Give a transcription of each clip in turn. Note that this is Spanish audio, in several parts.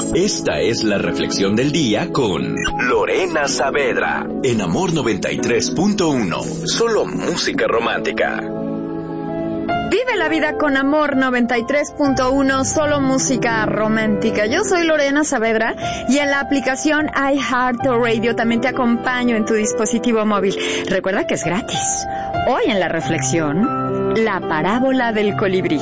Esta es la reflexión del día con Lorena Saavedra en Amor 93.1. Solo música romántica. Vive la vida con Amor 93.1, solo música romántica. Yo soy Lorena Saavedra y en la aplicación iHeartRadio también te acompaño en tu dispositivo móvil. Recuerda que es gratis. Hoy en la reflexión, la parábola del colibrí.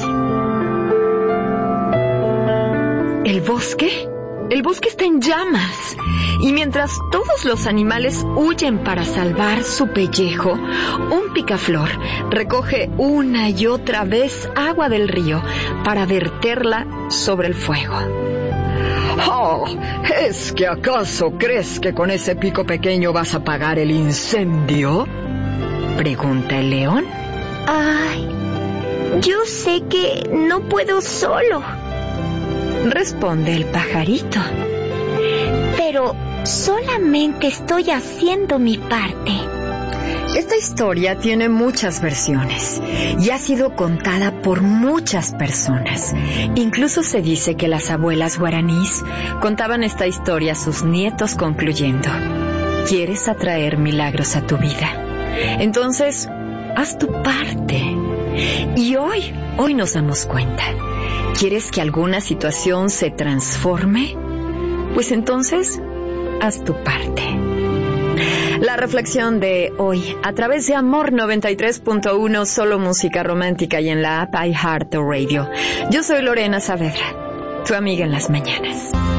¿El bosque? El bosque está en llamas, y mientras todos los animales huyen para salvar su pellejo, un picaflor recoge una y otra vez agua del río para verterla sobre el fuego. ¡Oh! ¿Es que acaso crees que con ese pico pequeño vas a apagar el incendio?, pregunta el león. ¡Ay! Yo sé que no puedo solo, responde el pajarito. Pero solamente estoy haciendo mi parte. Esta historia tiene muchas versiones y ha sido contada por muchas personas. Incluso se dice que las abuelas guaraníes contaban esta historia a sus nietos concluyendo: ¿quieres atraer milagros a tu vida? Entonces, haz tu parte. Y hoy nos damos cuenta. ¿Quieres que alguna situación se transforme? Pues entonces, haz tu parte. La reflexión de hoy, a través de Amor 93.1, solo música romántica, y en la app iHeartRadio. Yo soy Lorena Saavedra, tu amiga en las mañanas.